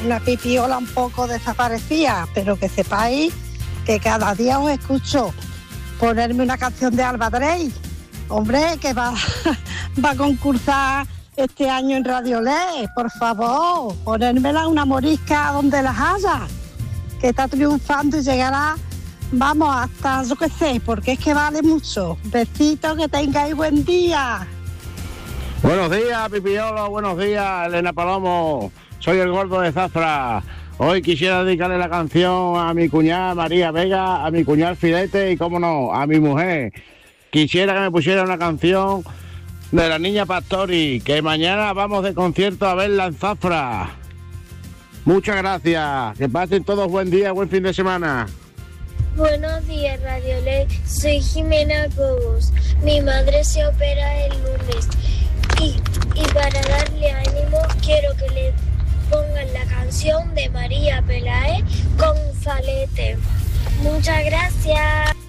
una pipiola un poco desaparecida, pero que sepáis que cada día os escucho. Ponerme una canción de Alba Drey, hombre, que va a concursar este año en Radio Le, por favor, ponérmela una morisca donde las haya, que está triunfando y llegará, vamos, hasta yo qué sé, porque es que vale mucho. Besitos, que tengáis buen día. Buenos días, Pipiolo, buenos días, Elena Palomo, soy el gordo de Zafra. Hoy quisiera dedicarle la canción a mi cuñada María Vega, a mi cuñado Filete y, cómo no, a mi mujer. Quisiera que me pusiera una canción de la Niña Pastori, que mañana vamos de concierto a verla en Zafra. Muchas gracias, que pasen todos buen día, buen fin de semana. Buenos días, Radio Le. Soy Jimena Cobos. Mi madre se opera el lunes y para darle ánimo quiero que le pongan la canción de María Pelae, Gonzalete. Muchas gracias.